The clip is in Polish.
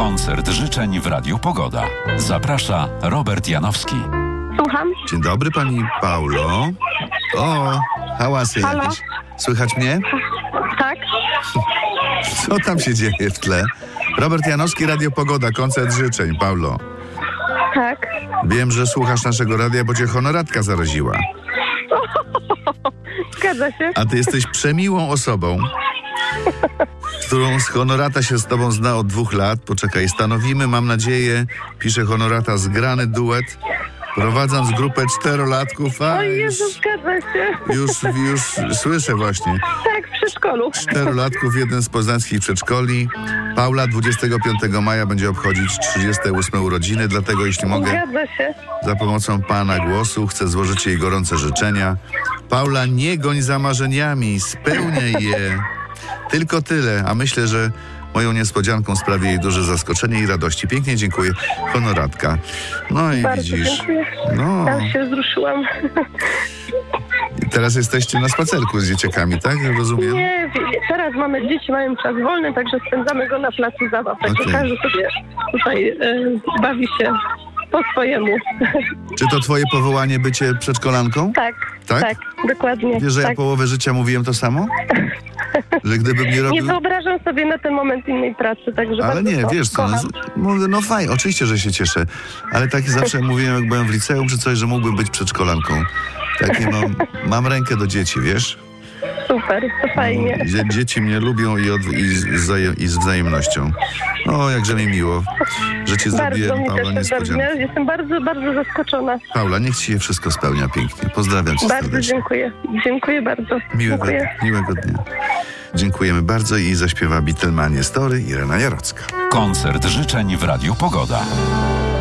Koncert życzeń w Radiu Pogoda. Zaprasza Robert Janowski. Słucham? Dzień dobry, pani Paulo. O, hałasy Halo? jakieś. Słychać mnie? Tak? Co tam się dzieje w tle? Robert Janowski, Radio Pogoda, koncert życzeń, Paulo. Tak. Wiem, że słuchasz naszego radia, bo cię honoratka zaraziła. Zgadza się. A ty jesteś przemiłą osobą, którą z honorata się z tobą zna od 2 lat. Poczekaj, stanowimy, mam nadzieję, pisze honorata, zgrany duet, prowadząc grupę 4-latków. A O Jezu, zgadza się. już słyszę właśnie. Tak, w przedszkolu. 4-latków, jeden z poznańskich przedszkoli. Paula 25 maja będzie obchodzić 38 urodziny, dlatego jeśli mogę, Zgadza się. za pomocą pana głosu chcę złożyć jej gorące życzenia. Paula, nie goń za marzeniami, spełniaj je. Tylko tyle, a myślę, że moją niespodzianką sprawi jej duże zaskoczenie i radości. Pięknie dziękuję, honoratka. No i Bardzo widzisz. dziękuję. No, Tam się wzruszyłam. teraz jesteście na spacerku z dzieciakami, tak? Rozumiem? Nie, teraz dzieci mają czas wolny, także spędzamy go na placu zabaw. Także Okej. każdy sobie tutaj bawi się po swojemu. Czy to twoje powołanie bycie przedszkolanką? Tak, Tak? tak, dokładnie. Wiesz, że ja tak. połowę życia mówiłem to samo? Że gdybym nie Nie robił... wyobrażam sobie na ten moment innej pracy, także Ale bardzo nie, to wiesz co, kocham. mówię, no fajnie, oczywiście, że się cieszę, ale tak zawsze mówiłem, jak byłem w liceum czy coś, że mógłbym być przedszkolanką. Takie mam rękę do dzieci, wiesz? Super, to fajnie. Dzieci mnie lubią i z wzajemnością. O, jakże mi miło, że ci Bardzo zrobiłem, mi Paula, też niespodziankę. bardzo. Jestem bardzo, bardzo zaskoczona. Paula, niech ci się wszystko spełnia pięknie. Pozdrawiam cię Bardzo serdecznie. dziękuję. Dziękuję bardzo. Dziękuję. Miłego dnia. Dziękujemy bardzo i zaśpiewa Beatlemanie Story Irena Jarocka. Koncert życzeń w Radiu Pogoda.